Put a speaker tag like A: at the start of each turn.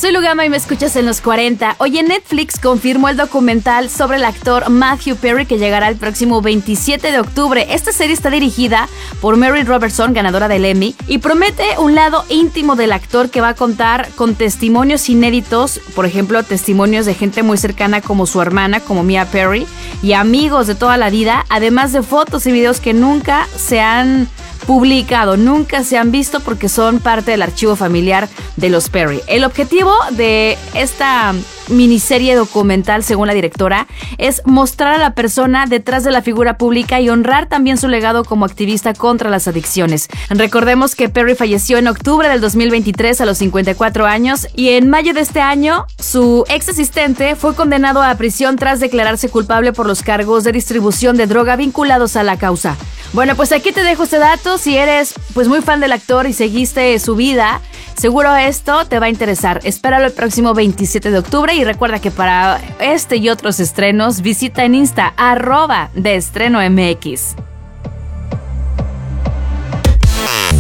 A: Soy Lugama y me escuchas en los 40. Hoy en Netflix confirmó el documental sobre el actor Matthew Perry que llegará el próximo 27 de octubre. Esta serie está dirigida por Mary Robertson, ganadora del Emmy, y promete un lado íntimo del actor que va a contar con testimonios inéditos, por ejemplo, testimonios de gente muy cercana como su hermana, como Mia Perry, y amigos de toda la vida, además de fotos y videos que nunca se han publicado, nunca se han visto porque son parte del archivo familiar de los Perry. El objetivo de esta miniserie documental, según la directora, es mostrar a la persona detrás de la figura pública y honrar también su legado como activista contra las adicciones. Recordemos que Perry falleció en octubre del 2023 a los 54 años y en mayo de este año su ex asistente fue condenado a prisión tras declararse culpable por los cargos de distribución de droga vinculados a la causa. Bueno, pues aquí te dejo este dato. Si eres pues muy fan del actor y seguiste su vida, seguro esto te va a interesar. Espéralo el próximo 27 de octubre y recuerda que para este y otros estrenos visita en Insta @deestrenomx.